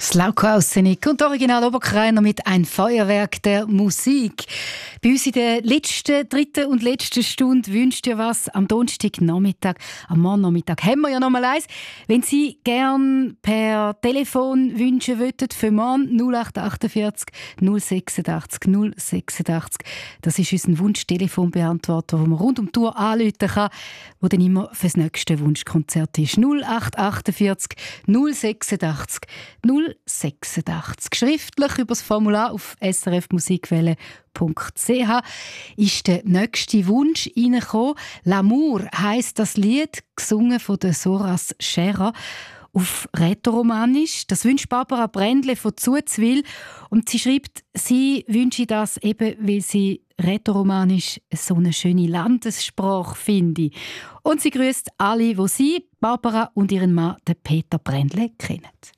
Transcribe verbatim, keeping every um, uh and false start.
Slaughausenig und Original Oberkreiner mit «Ein Feuerwerk der Musik». Bei uns in der letzten, dritten und letzten Stunde wünscht ihr was am Donnerstagnachmittag, am Morgennachmittag haben wir ja noch mal eins. Wenn Sie gerne per Telefon wünschen wollten, für morgen null acht achtundvierzig null sechsundachtzig null sechsundachtzig. Das ist unser Wunsch-Telefonbeantworter, wo man rund um die Tour anrufen kann, wo dann immer für das nächste Wunschkonzert ist. null acht achtundvierzig null sechsundachtzig null sechsundachtzig. Schriftlich über das Formular auf s r f musikwelle punkt c h ist der nächste Wunsch reingekommen. «L'amour» heisst das Lied, gesungen von der Soras Scherer auf Rätoromanisch. Das wünscht Barbara Brändle von Zuzwil und sie schreibt, sie wünsche das eben, weil sie Rätoromanisch so eine schöne Landessprache finde. Und sie grüßt alle, die sie, Barbara und ihren Mann, den Peter Brändle, kennen.